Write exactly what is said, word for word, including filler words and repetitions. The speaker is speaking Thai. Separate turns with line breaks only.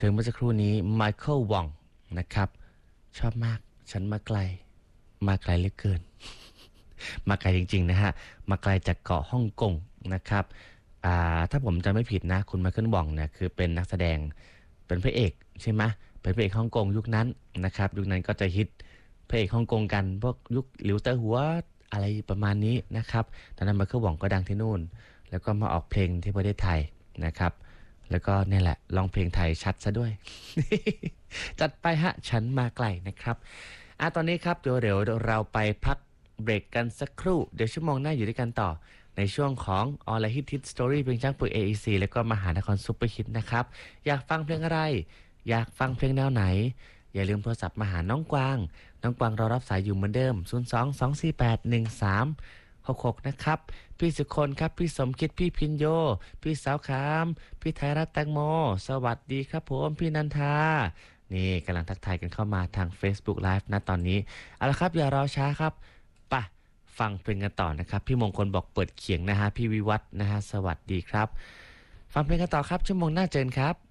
ถึงเมื่อสักครู่นี้ไมเคิลวองนะครับชอบมากฉันมาไกลมาไกลเหลือเกิน มาไกลจริงๆนะฮะมาไกลจากเกาะฮ่องกงนะครับอ่าถ้าผมจำไม่ผิดนะคุณไมเคิลวองเนี่ยคือเป็นนักแสดงเป็นพระเอกใช่ไหมเป็นพระเอกฮ่องกงยุคนั้นนะครับยุคนั้นก็จะฮิตพระเอกฮ่องกงกันพวกยุคหลิวเตอร์หัวอะไรประมาณนี้นะครับตอนนั้นไมเคิลวองก็ดังที่นู่นแล้วก็มาออกเพลงที่ประเทศไทยนะครับแล้วก็เนี่ยแหละร้องเพลงไทยชัดซะด้วย จัดไปฮะฉันมาไกลนะครับอ่ะตอนนี้ครับเดี๋ยวเดี๋ยวเราไปพักเบรกกันสักครู่เดี๋ยวชั่วโมงหน้าอยู่ด้วยกันต่อในช่วงของออลฮิตฮิตสตอรี่เพลงช้างเผือก เอ อี ซี แล้วก็มหานครซุปเปอร์ฮิตนะครับอยากฟังเพลงอะไรอยากฟังเพลงแนวไหนอย่าลืมโทรศัพท์มาหาน้องกวางน้องกวางรอรับสายอยู่เหมือนเดิมศูนย์ สอง สอง สี่ แปด หนึ่ง สาม หก หกนะครับพี่สุคนครับพี่สมคิดพี่พินโยพี่สาวขามพี่ไทยรัตน์แตงโมสวัสดีครับผมพี่นันทานี่กำลังทักทายกันเข้ามาทาง Facebook Live นะตอนนี้เอาละครับอย่ารอช้าครับไปฟังเพลงกันต่อนะครับพี่มงคลบอกเปิดเขียงนะฮะพี่วิวัฒน์นะฮะสวัสดีครับฟังเพลงกันต่อครับชั่วโมงหน้าเจอกันครับ